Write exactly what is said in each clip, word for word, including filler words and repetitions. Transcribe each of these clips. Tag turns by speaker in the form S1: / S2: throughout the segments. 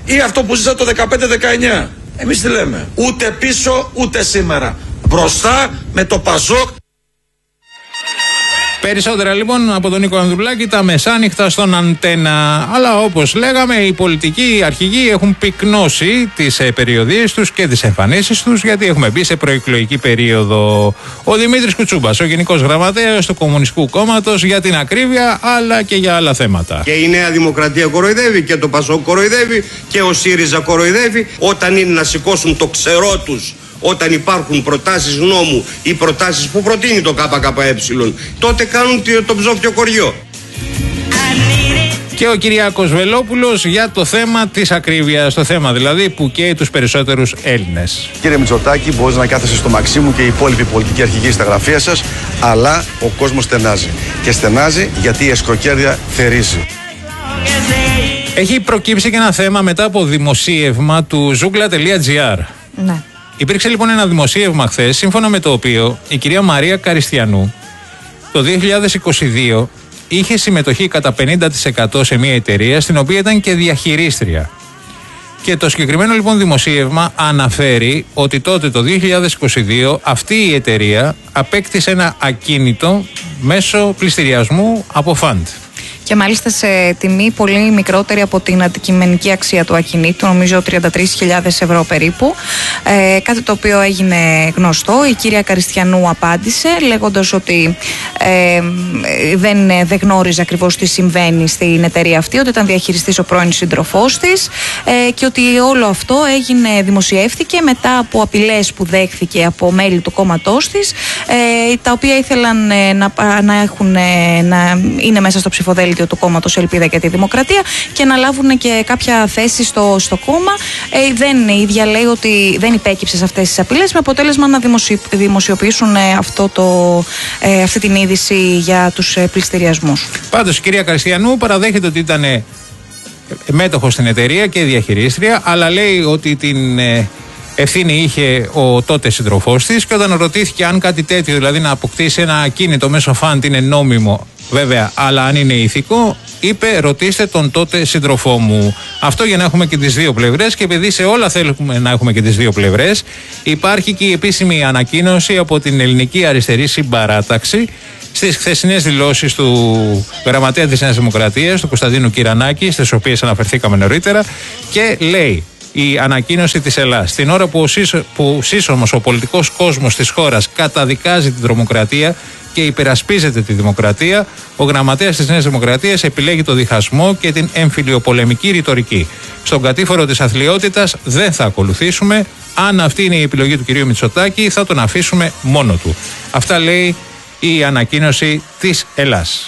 S1: ή αυτό που ζήσα το δεκαπέντε δεκαεννιά. Εμείς τι λέμε? Ούτε πίσω ούτε σήμερα. Μπροστά με το Πασόκ.
S2: Περισσότερα λοιπόν από τον Νίκο Ανδρουλάκη τα μεσάνυχτα στον Αντένα. Αλλά όπως λέγαμε, οι πολιτικοί αρχηγοί έχουν πυκνώσει τις ε, περιοδίες τους και τις εμφανίσεις τους, γιατί έχουμε μπει σε προεκλογική περίοδο. Ο Δημήτρης Κουτσούμπας, ο Γενικός Γραμματέας του Κομμουνιστικού Κόμματος, για την ακρίβεια αλλά και για άλλα θέματα.
S3: Και η Νέα Δημοκρατία κοροϊδεύει και το Πασόκ κοροϊδεύει και ο ΣΥΡΙΖΑ κοροϊδεύει. Όταν είναι να σηκώσουν το ξερό τους, όταν υπάρχουν προτάσεις νόμου ή προτάσεις που προτείνει το ΚΚΕ, τότε κάνουν το ψόφιο κοριό.
S2: Και ο Κυριάκος Βελόπουλος για το θέμα της ακρίβειας, το θέμα δηλαδή που καίει τους περισσότερους Έλληνες.
S4: Κύριε Μητσοτάκη, μπορείς να κάθεσαι στο Μαξί μου και οι υπόλοιποι πολιτικοί αρχηγοί στα γραφεία σας, αλλά ο κόσμος στενάζει. Και στενάζει γιατί η εσκροκέρδεια θερίζει.
S2: Έχει προκύψει και ένα θέμα μετά από δημοσίευμα του ζούγκλα τελεία τζι άρ.
S5: Ναι.
S2: Υπήρξε λοιπόν ένα δημοσίευμα χθες, σύμφωνα με το οποίο η κυρία Μαρία Καριστιανού το δύο χιλιάδες είκοσι δύο είχε συμμετοχή κατά πενήντα τοις εκατό σε μια εταιρεία στην οποία ήταν και διαχειρίστρια. Και το συγκεκριμένο λοιπόν δημοσίευμα αναφέρει ότι τότε το δύο χιλιάδες είκοσι δύο αυτή η εταιρεία απέκτησε ένα ακίνητο μέσω πληστηριασμού από φαντ.
S5: Και μάλιστα σε τιμή πολύ μικρότερη από την αντικειμενική αξία του ακινήτου, νομίζω τριάντα τρεις χιλιάδες ευρώ περίπου. Ε, κάτι το οποίο έγινε γνωστό. Η κυρία Καριστιανού απάντησε λέγοντας ότι ε, δεν, δεν γνώριζε ακριβώς τι συμβαίνει στην εταιρεία αυτή, ότι ήταν διαχειριστής ο πρώην σύντροφός της ε, και ότι όλο αυτό έγινε, δημοσιεύθηκε μετά από απειλές που δέχθηκε από μέλη του κόμματός της, ε, τα οποία ήθελαν ε, να, να, έχουν, ε, να είναι μέσα στο ψηφοδέλτιο του κόμματος Ελπίδα και τη Δημοκρατία και να λάβουν και κάποια θέση στο, στο κόμμα. Ε, δεν, η ίδια λέει ότι δεν υπέκυψε σε αυτές τις απειλές, με αποτέλεσμα να δημοσι, δημοσιοποιήσουν ε, αυτό το, ε, αυτή την είδηση για τους ε, πληστηριασμούς.
S2: Πάντως η κυρία Καριστιανού παραδέχεται ότι ήταν ε, μέτοχος στην εταιρεία και διαχειρίστρια, αλλά λέει ότι την ε, ευθύνη είχε ο τότε σύντροφός της, και όταν ρωτήθηκε αν κάτι τέτοιο, δηλαδή να αποκτήσει ένα ακίνητο μέσω φαντ, είναι νόμιμο, βέβαια, αλλά αν είναι ηθικό, είπε ρωτήστε τον τότε σύντροφό μου. Αυτό για να έχουμε και τις δύο πλευρές, και επειδή σε όλα θέλουμε να έχουμε και τις δύο πλευρές, υπάρχει και η επίσημη ανακοίνωση από την Ελληνική Αριστερή Συμπαράταξη στις χθεσινές δηλώσεις του γραμματέα της Νέας Δημοκρατίας, του Κωνσταντίνου Κυρανάκη, στις οποίες αναφερθήκαμε νωρίτερα, και λέει η ανακοίνωση της Ελλάς: στην ώρα που, ο σύσσω, που σύσσωμος ο πολιτικός κόσμος της χώρας καταδικάζει την τρομοκρατία και υπερασπίζεται τη δημοκρατία, ο γραμματέας της Νέας Δημοκρατίας επιλέγει το διχασμό και την εμφυλιοπολεμική ρητορική. Στον κατήφορο της αθλιότητας δεν θα ακολουθήσουμε. Αν αυτή είναι η επιλογή του κυρίου Μητσοτάκη, θα τον αφήσουμε μόνο του. Αυτά λέει η ανακοίνωση της Ελλάς.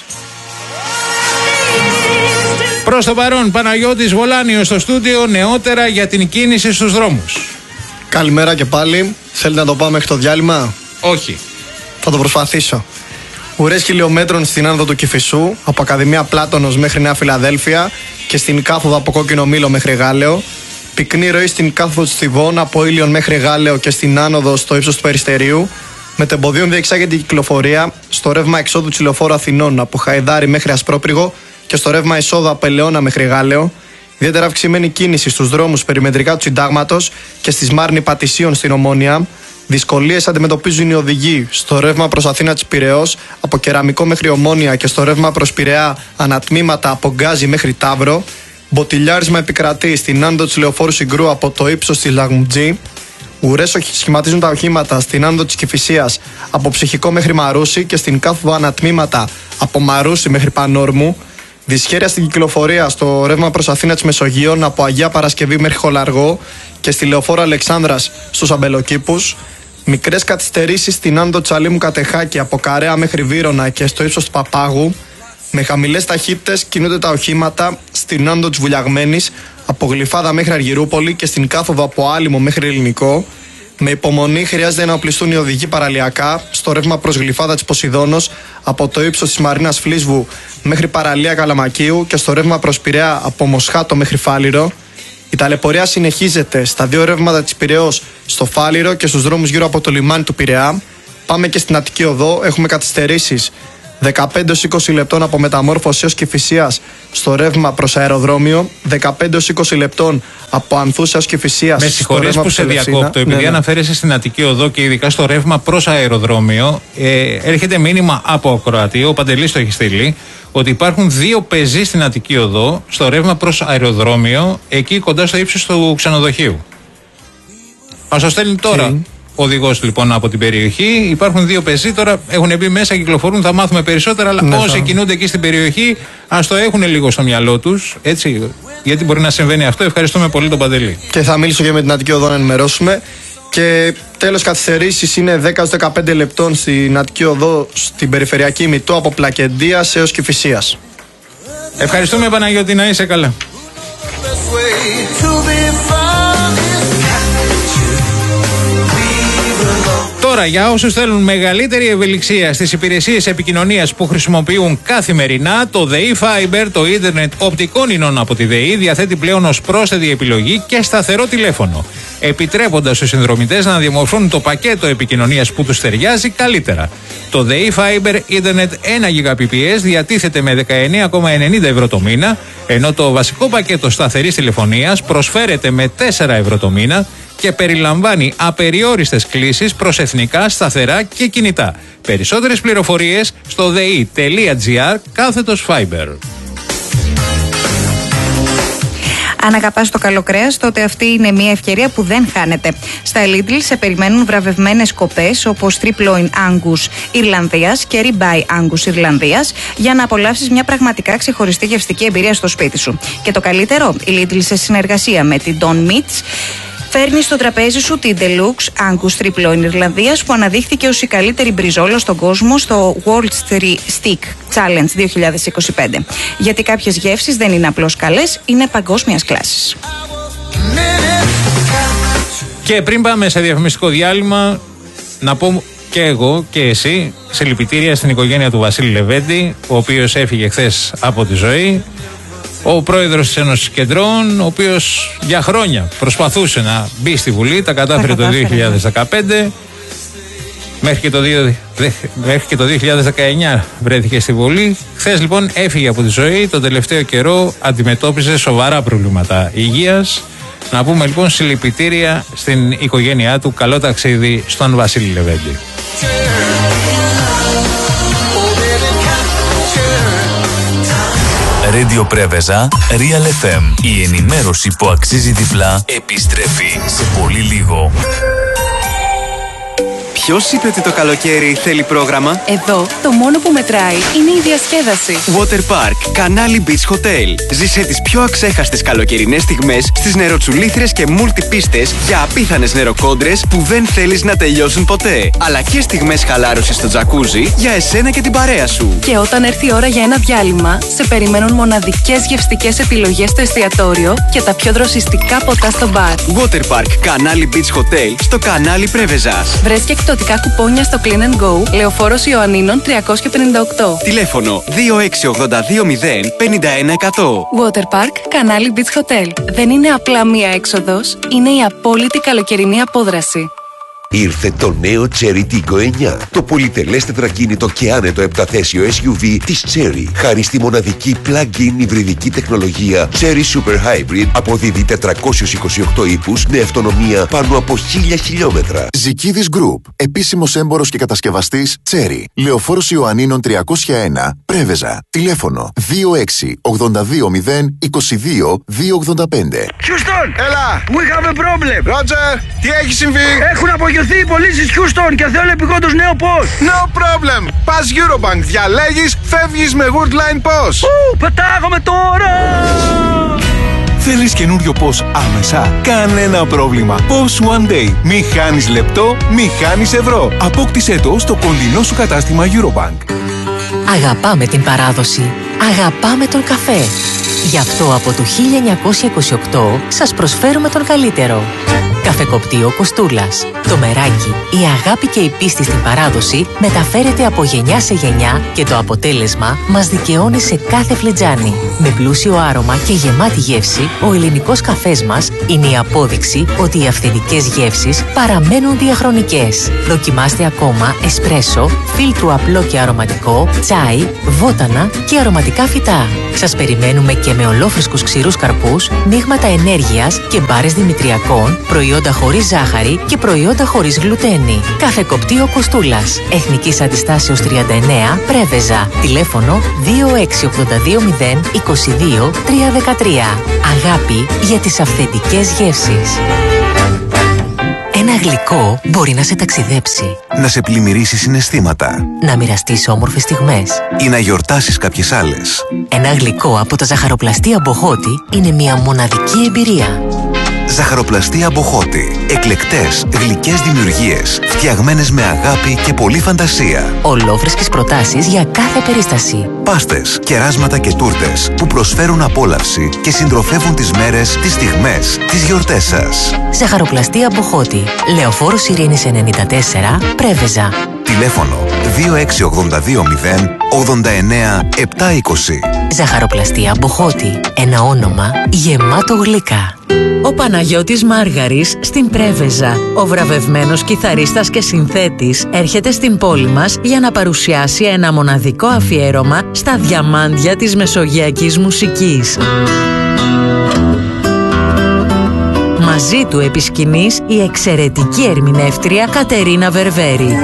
S2: Προς το παρόν, Παναγιώτης Βολάνιος στο στούντιο, νεότερα για την κίνηση στους δρόμους.
S6: Καλημέρα και πάλι. Θέλετε να το πάω μέχρι το διάλειμμα?
S2: Όχι.
S6: Θα το προσπαθήσω. Ουρές χιλιόμετρων στην άνοδο του Κηφισού, από Ακαδημία Πλάτωνος μέχρι Νέα Φιλαδέλφια και στην κάθοδο από Κόκκινο Μήλο μέχρι Γάλεο. Πυκνή ροή στην κάθοδο του Στιβών από Ήλιον μέχρι Γάλεο και στην άνοδο στο ύψος του Περιστερίου. Μετεμποδίων διεξάγεται η κυκλοφορία στο ρεύμα εξόδου του Λεωφόρου Αθηνών από Χαϊδάρι μέχρι Ασπρόπριγο και στο ρεύμα εισόδου από Ελαιώνα μέχρι Γάλεο. Ιδιαίτερα αυξημένη κίνηση στους δρόμους περιμετρικά του Συντάγματος και στη Σμάρνη Πατησίων στην Ομόνια. Δυσκολίες αντιμετωπίζουν οι οδηγοί στο ρεύμα προς Αθήνα της Πειραιώς από Κεραμικό μέχρι Ομόνια και στο ρεύμα προς Πειραιά ανατμήματα από Γκάζι μέχρι Ταύρο. Μποτιλιάρισμα επικρατεί στην άνοδο της Λεωφόρου Συγκρού από το ύψος της Λαγμουτζή. Ουρές σχηματίζουν τα οχήματα στην άνοδο της Κηφισίας από Ψυχικό μέχρι Μαρούσι και στην κάθοδο ανατμήματα από Μαρούσι μέχρι Πανόρμου. Δυσχέρεια στην κυκλοφορία στο ρεύμα προς Αθήνα της Μεσογείων από Αγία Παρασκευή μέχρι Χολαργό και στη Λεωφόρο Αλεξάνδρας στους Αμπελοκήπους. Μικρές καθυστερήσεις στην άνοδο της Αλήμου Κατεχάκη από Καρέα μέχρι Βύρωνα και στο ύψος του Παπάγου. Με χαμηλές ταχύτητες κινούνται τα οχήματα στην άνοδο της Βουλιαγμένης από Γλυφάδα μέχρι Αργυρούπολη και στην κάθοδο από Άλυμο μέχρι Ελληνικό. Με υπομονή χρειάζεται να οπλιστούν οι οδηγοί παραλιακά στο ρεύμα προς Γλυφάδα της Ποσειδώνος από το ύψος της Μαρίνας Φλίσβου μέχρι Παραλία Καλαμακίου και στο ρεύμα προς Πειραιά από Μοσχάτο μέχρι Φάληρο. Η ταλαιπωρία συνεχίζεται στα δύο ρεύματα της Πειραιώς στο Φάληρο και στους δρόμους γύρω από το λιμάνι του Πειραιά. Πάμε και στην Αττική Οδό, έχουμε καθυστερήσεις δεκαπέντε έως είκοσι λεπτών από Μεταμόρφωση έως Κηφισίας στο ρεύμα προς αεροδρόμιο, δεκαπέντε έως είκοσι λεπτών από Ανθούσα έως Κηφισίας.
S2: Με συγχωρείς που σε διακόπτω, επειδή ναι, ναι. αναφέρεσαι στην Αττική Οδό και ειδικά στο ρεύμα προς αεροδρόμιο, ε, έρχεται μήνυμα από ακροατή, ο Παντελής το έχει στείλει, ότι υπάρχουν δύο πεζοί στην Αττική Οδό, στο ρεύμα προς αεροδρόμιο, εκεί κοντά στο ύψος του ξενοδοχείου. Μας το στέλνει τώρα. Okay. Οδηγός λοιπόν από την περιοχή. Υπάρχουν δύο πεζοί, τώρα έχουν μπει μέσα, κυκλοφορούν, θα μάθουμε περισσότερα. Αλλά ναι, όσοι θα... κινούνται εκεί στην περιοχή, ας το έχουν λίγο στο μυαλό τους. Έτσι, γιατί μπορεί να συμβαίνει αυτό. Ευχαριστούμε πολύ τον Παντελή.
S6: Και θα μιλήσω και με την Αττική Οδό να ενημερώσουμε. Και τέλος, καθυστερήσεις είναι δέκα έως δεκαπέντε λεπτών στην Αττική Οδό, στην περιφερειακή Μητώ, από Πλακεντίας έως Κηφισίας.
S2: Ευχαριστούμε, Παναγιώτη, να είσαι καλά. Τώρα, για όσους θέλουν μεγαλύτερη ευελιξία στις υπηρεσίες επικοινωνίας που χρησιμοποιούν καθημερινά, το ΔΕΗ Fiber, το ίντερνετ οπτικών ινών από τη ΔΕΗ, διαθέτει πλέον ως πρόσθετη επιλογή και σταθερό τηλέφωνο, επιτρέποντας στους συνδρομητές να διαμορφώνουν το πακέτο επικοινωνίας που τους ταιριάζει καλύτερα. Το ΔΕΗ Fiber Ιντερνετ ένα γιγαμπιτ διατίθεται με δεκαεννέα κόμμα ενενήντα ευρώ το μήνα, ενώ το βασικό πακέτο σταθερής τηλεφωνίας προσφέρεται με τέσσερα ευρώ το μήνα και περιλαμβάνει απεριόριστες κλήσεις προς εθνικά, σταθερά και κινητά. Περισσότερες πληροφορίες στο dei.gr κάθετος Fiber.
S5: Αν αγαπάς το καλό κρέας, τότε αυτή είναι μια ευκαιρία που δεν χάνεται. Στα Lidl σε περιμένουν βραβευμένες κοπές όπως Triploin Angus Ιρλανδίας και Ribeye Angus Ιρλανδίας για να απολαύσεις μια πραγματικά ξεχωριστή γευστική εμπειρία στο σπίτι σου. Και το καλύτερο, η Lidl σε συνεργασία με την Don Meats φέρνει στο τραπέζι σου την Deluxe Angus Triploin Ιρλανδίας που αναδείχθηκε ως η καλύτερη μπριζόλα στον κόσμο στο World Stick Challenge δύο χιλιάδες είκοσι πέντε. Γιατί κάποιες γεύσεις δεν είναι απλώς καλές, είναι παγκόσμιας κλάσης.
S2: Και πριν πάμε σε διαφημιστικό διάλειμμα, να πω και εγώ και εσύ συλληπιτήρια στην οικογένεια του Βασίλη Λεβέντη, ο οποίος έφυγε χθες από τη ζωή. Ο πρόεδρος της Ένωσης Κεντρών, ο οποίος για χρόνια προσπαθούσε να μπει στη Βουλή, τα κατάφερε το δύο χιλιάδες δεκαπέντε, μέχρι και το, μέχρι και το δύο χιλιάδες δεκαεννιά βρέθηκε στη Βουλή. Χθες λοιπόν έφυγε από τη ζωή, τον τελευταίο καιρό αντιμετώπιζε σοβαρά προβλήματα υγείας. Να πούμε λοιπόν συλληπιτήρια στην οικογένειά του, καλό ταξίδι στον Βασίλη Λεβέντη.
S7: Radio Πρέβεζα, Real εφ εμ. Η ενημέρωση που αξίζει διπλά επιστρέφει σε πολύ λίγο.
S8: Ποιος είπε ότι το καλοκαίρι θέλει πρόγραμμα?
S9: Εδώ το μόνο που μετράει είναι η διασκέδαση.
S8: Water Park, Κανάλι Beach Hotel. Ζήσε τις πιο αξέχαστες καλοκαιρινές στιγμές στις νεροτσουλήθρες και μουλτιπίστες για απίθανες νεροκόντρες που δεν θέλεις να τελειώσουν ποτέ. Αλλά και στιγμές χαλάρωσης στο τζακούζι για εσένα και την παρέα σου.
S9: Και όταν έρθει η ώρα για ένα διάλειμμα, σε περιμένουν μοναδικές γευστικές επιλογές στο εστιατόριο και τα πιο δροσιστικά ποτά στο μπαρ.
S8: Water Park, Κανάλι Beach Hotel στο Κανάλι Πρέβεζας.
S9: Βρες και εκπτωτικά κουπόνια στο Clean and Go, Λεωφόρος Ιωαννίνων τριακόσια πενήντα οκτώ.
S8: Τηλέφωνο δύο έξι ογδόντα δύο μηδέν πενήντα ένα εκατό.
S9: Water Park, Κανάλι Beach Hotel. Δεν είναι απλά μία έξοδος, είναι η απόλυτη καλοκαιρινή απόδραση.
S10: Ήρθε το νέο Chery Tiggo εννιά, το πολυτελές τετρακίνητο και άνετο επταθέσιο ες γιου βι της Chery. Χάρη στη μοναδική plug-in υβριδική τεχνολογία Chery Super Hybrid, αποδίδει τετρακόσιους είκοσι οκτώ ύπους με αυτονομία πάνω από χίλια χιλιόμετρα.
S11: Ζικίδης Group, επίσημος έμπορος και κατασκευαστής Chery. Λεωφόρος Ιωαννίνων τριακόσια ένα, Πρέβεζα. Τηλέφωνο δύο έξι ογδόντα δύο μηδέν είκοσι δύο διακόσια ογδόντα πέντε.
S12: Houston!
S6: Έλα!
S12: We have a problem!
S6: Roger! Τι έχει συμβεί?
S12: Έχουν απογειωθεί οι πωλήσεις Houston και θέλω επειγόντως νέο πώς!
S6: No problem! Πας Eurobank, διαλέγεις, φεύγεις με Woodline πώς!
S12: Ου, πετάγομαι τώρα!
S13: Θέλεις καινούριο πώς άμεσα? Κανένα πρόβλημα. Πώς One Day. Μη χάνεις λεπτό, μη χάνεις ευρώ. Απόκτησέ το στο κοντινό σου κατάστημα Eurobank.
S14: Αγαπάμε την παράδοση. Αγαπάμε τον καφέ. Γι' αυτό από το χίλια εννιακόσια είκοσι οκτώ σας προσφέρουμε τον καλύτερο. Καφεκοπτείο Κοστούλας. Το μεράκι, η αγάπη και η πίστη στην παράδοση μεταφέρεται από γενιά σε γενιά και το αποτέλεσμα μας δικαιώνει σε κάθε φλιτζάνι. Με πλούσιο άρωμα και γεμάτη γεύση, ο ελληνικός καφές μας είναι η απόδειξη ότι οι αυθεντικές γεύσεις παραμένουν διαχρονικές. Δοκιμάστε ακόμα εσπρέσο, φίλτρου απλό και αρωματικό, τσάι, βότανα και αρωματικά φυτά. Σας περιμένουμε και με ολόφρυσκους ξηρούς καρπούς, μείγματα ενέργειας και μπάρες δημητριακών, προϊόντα χωρίς ζάχαρη και προϊόντα χωρίς γλουτένη. Καφεκοπτείο Κοστούλας. Εθνικής Αντιστάσεως τριάντα εννέα, Πρέβεζα. Τηλέφωνο δύο έξι ογδόντα δύο μηδέν είκοσι δύο τριακόσια δεκατρία. Αγάπη για τις αυθεντικές γεύσεις. Ένα γλυκό μπορεί να σε ταξιδέψει,
S15: να σε πλημμυρίσει συναισθήματα,
S14: να μοιραστείς όμορφες στιγμές
S15: ή να γιορτάσεις κάποιες άλλες.
S14: Ένα γλυκό από τα ζαχαροπλαστεία Μποχώτη είναι μια μοναδική εμπειρία.
S15: Ζαχαροπλαστεία Μποχώτη. Εκλεκτές, γλυκές δημιουργίες, φτιαγμένες με αγάπη και πολλή φαντασία.
S14: Ολόφρεσκες προτάσεις για κάθε περίσταση.
S15: Πάστες, κεράσματα και τούρτες που προσφέρουν απόλαυση και συντροφεύουν τις μέρες, τις στιγμές, τις γιορτές σας.
S14: Ζαχαροπλαστεία Μποχώτη. Λεωφόρος Ειρήνης ενενήντα τέσσερα, Πρέβεζα.
S15: Τηλέφωνο δύο έξι ογδόντα δύο μηδέν ογδόντα εννέα επτακόσια είκοσι.
S14: Ζαχαροπλαστεία Μποχώτη. Ένα όνομα γεμάτο γλυκά.
S16: Ο Παναγιώτης Μάργαρης στην Πρέβεζα. Ο βραβευμένος κιθαρίστας και συνθέτης έρχεται στην πόλη μας για να παρουσιάσει ένα μοναδικό αφιέρωμα στα διαμάντια της μεσογειακής μουσικής. Μαζί του επί σκηνής η εξαιρετική ερμηνεύτρια Κατερίνα Βερβέρη.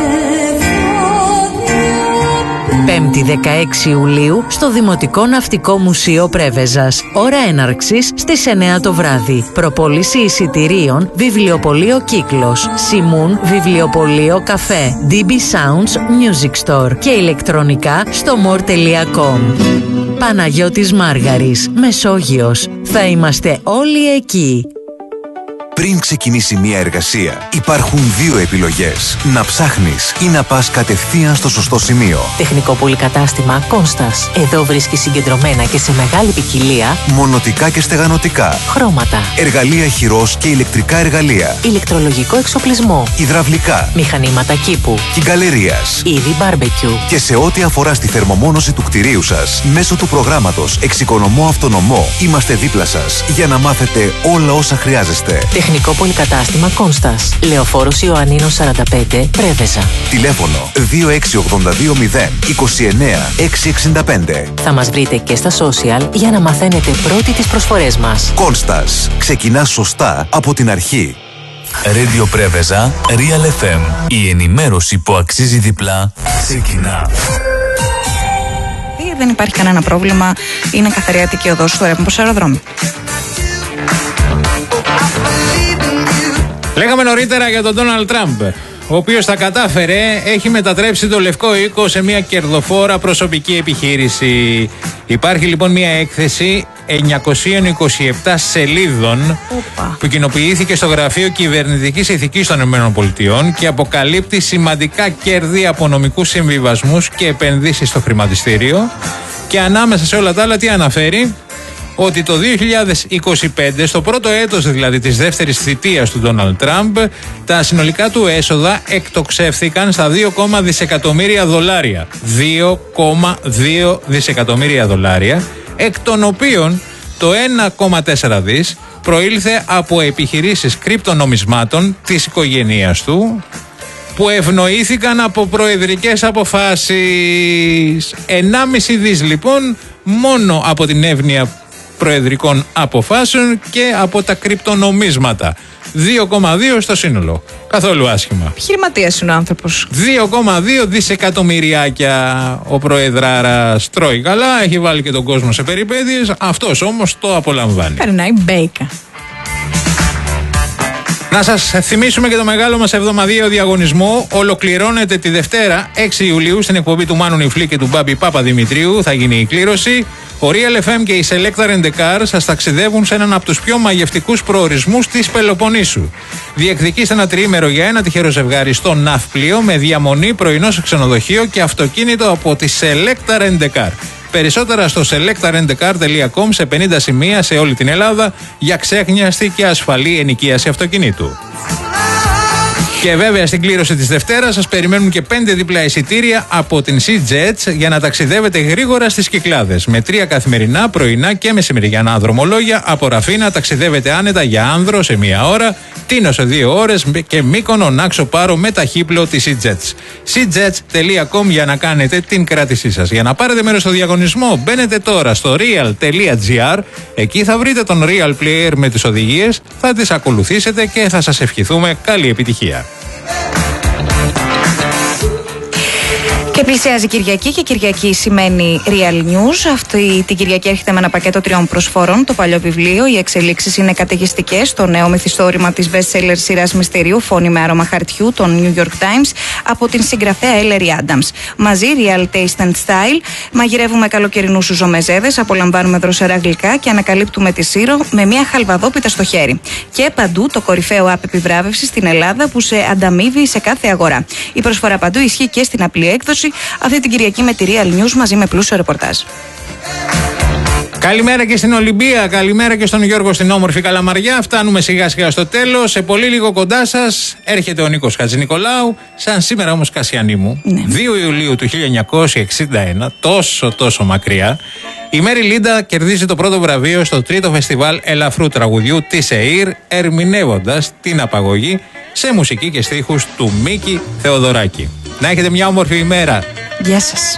S16: Πέμπτη δεκαέξι Ιουλίου στο Δημοτικό Ναυτικό Μουσείο Πρέβεζας. Ώρα έναρξης στις εννέα το βράδυ. Προπόληση εισιτηρίων Βιβλιοπωλείο Κύκλος, Σιμούν Βιβλιοπωλείο Καφέ, ντι μπι Sounds Music Store και ηλεκτρονικά στο more τελεία com. Παναγιώτης Μάργαρης, Μεσόγειος. Θα είμαστε όλοι εκεί.
S15: Πριν ξεκινήσει μια εργασία, υπάρχουν δύο επιλογές. Να ψάχνεις ή να πας κατευθείαν στο σωστό σημείο.
S14: Τεχνικό πολυκατάστημα Κόνστας. Εδώ βρίσκεις συγκεντρωμένα και σε μεγάλη ποικιλία
S15: μονοτικά και στεγανοτικά,
S14: χρώματα,
S15: εργαλεία χειρός και ηλεκτρικά εργαλεία,
S14: ηλεκτρολογικό εξοπλισμό,
S15: υδραυλικά,
S14: μηχανήματα κήπου,
S15: κυγκαλερίας,
S14: είδη μπάρμπεκιου.
S15: Και σε ό,τι αφορά στη θερμομόνωση του κτηρίου σας, μέσω του προγράμματος Εξοικονομώ Αυτονομό, είμαστε δίπλα σας για να μάθετε όλα όσα χρειάζεστε.
S14: Τεχνικό πολυκατάστημα Κόνστας. Λεωφόρος Ιωαννίνος σαράντα πέντε, Πρέβεζα.
S15: Τηλέφωνο δύο έξι ογδόντα δύο μηδέν είκοσι εννέα εξακόσια εξήντα πέντε.
S14: Θα μας βρείτε και στα social για να μαθαίνετε πρώτοι τις προσφορές μας.
S15: Κόνστας. Ξεκινά σωστά από την αρχή.
S7: Radio Πρέβεζα, Real εφ εμ. Η ενημέρωση που αξίζει διπλά ξεκινά.
S5: Δεν υπάρχει κανένα πρόβλημα. Είναι καθαρή Αττική οδός στο ρεύμα προς αεροδρόμιο.
S2: Λέγαμε νωρίτερα για τον Ντόναλντ Τραμπ, ο οποίος τα κατάφερε, έχει μετατρέψει το Λευκό Οίκο σε μια κερδοφόρα προσωπική επιχείρηση. Υπάρχει λοιπόν μια έκθεση εννιακόσιες είκοσι επτά σελίδων Οπα. που κοινοποιήθηκε στο Γραφείο Κυβερνητικής Ηθικής των ΗΠΑ και αποκαλύπτει σημαντικά κέρδη από νομικούς συμβιβασμούς και επενδύσεις στο χρηματιστήριο. Και ανάμεσα σε όλα τα άλλα τι αναφέρει? Ότι το δύο χιλιάδες είκοσι πέντε, στο πρώτο έτος δηλαδή της δεύτερης θητείας του Ντόναλντ Τραμπ, τα συνολικά του έσοδα εκτοξεύθηκαν στα δύο κόμμα δύο δισεκατομμύρια δολάρια. δύο κόμμα δύο δισεκατομμύρια δολάρια, εκ των οποίων το ένα κόμμα τέσσερα δις προήλθε από επιχειρήσεις κρυπτονομισμάτων της οικογένειας του, που ευνοήθηκαν από προεδρικές αποφάσεις. ενάμιση δις λοιπόν μόνο από την εύνοια προεδρικών αποφάσεων και από τα κρυπτονομίσματα. δύο κόμμα δύο στο σύνολο. Καθόλου άσχημα.
S5: Επιχειρηματίας είναι ο άνθρωπος.
S2: δύο κόμμα δύο δισεκατομμυριάκια ο προεδράρας τρώει καλά, έχει βάλει και τον κόσμο σε περιπέτειες, αυτός όμως το απολαμβάνει.
S5: Περνάει μπέικα.
S2: Να σας θυμίσουμε και το μεγάλο μας εβδομαδιαίο διαγωνισμό. Ολοκληρώνεται τη Δευτέρα έξι Ιουλίου στην εκπομπή του Μάνου Νιφλή και του Μπάμπη Παπαδημητρίου. Θα γίνει η κλήρωση. Ο Real εφ εμ και η Selecta Rent a Car σας ταξιδεύουν σε έναν από τους πιο μαγευτικούς προορισμούς της Πελοποννήσου. Διεκδικήστε ένα τριήμερο για ένα τυχερό ζευγάρι στο ναυπλίο με διαμονή, πρωινό σε ξενοδοχείο και αυτοκίνητο από τη Selecta Rent a Car. Περισσότερα στο select rent a car dot com σε πενήντα σημεία σε όλη την Ελλάδα για ξέχνιαστη και ασφαλή ενοικίαση αυτοκινήτου. Και βέβαια στην κλήρωση της Δευτέρας σας περιμένουν και πέντε διπλά εισιτήρια από την SeaJets για να ταξιδεύετε γρήγορα στις Κυκλάδες. Με τρία καθημερινά, πρωινά και μεσημεριανά δρομολόγια από Ραφίνα ταξιδεύετε άνετα για Άνδρο σε μία ώρα, Τίνο σε δύο ώρες και Μύκονο, Νάξο, Πάρο με ταχύπλο της SeaJets. SeaJets τελεία com για να κάνετε την κράτησή σας. Για να πάρετε μέρος στο διαγωνισμό μπαίνετε τώρα στο real τελεία gr. Εκεί θα βρείτε τον Real Player με τις οδηγίες, θα τις ακολουθήσετε και θα σας ευχηθούμε καλή επιτυχία.
S5: Και πλησιάζει Κυριακή και Κυριακή σημαίνει Real News. Αυτή την Κυριακή έρχεται με ένα πακέτο τριών προσφορών. Το παλιό βιβλίο, οι εξελίξεις είναι καταιγιστικές. Το νέο μυθιστόρημα της best-seller σειράς μυστηρίου, Φόνοι με άρωμα χαρτιού, των New York Times, από την συγγραφέα Ellery Adams. Μαζί, Real Taste and Style. Μαγειρεύουμε καλοκαιρινούς ζουμεζέδες, απολαμβάνουμε δροσερά γλυκά και ανακαλύπτουμε τη Σύρο με μια χαλβαδόπιτα στο χέρι. Και παντού το κορυφαίο app επιβράβευσης στην Ελλάδα που σε ανταμείβει σε κάθε αγορά. Η προσφορά παντού ισχύει και στην απλή έκδοση. Αυτή την Κυριακή με τη Real News μαζί με πλούσιο ρεπορτάζ.
S2: Καλημέρα και στην Ολυμπία, καλημέρα και στον Γιώργο στην όμορφη Καλαμαριά. Φτάνουμε σιγά σιγά στο τέλος. Σε πολύ λίγο κοντά σας έρχεται ο Νίκος Χατζηνικολάου. Σαν σήμερα όμως, Κασιανή μου, ναι. δύο Ιουλίου του χίλια εννιακόσια εξήντα ένα, τόσο τόσο μακριά, η Μέρι Λίντα κερδίζει το πρώτο βραβείο στο τρίτο φεστιβάλ ελαφρού τραγουδιού της ΕΙΡ, ερμηνεύοντας την απαγωγή σε μουσική και στίχους του Μίκη Θεοδωράκη. Να έχετε μια όμορφη ημέρα.
S5: Γεια σας.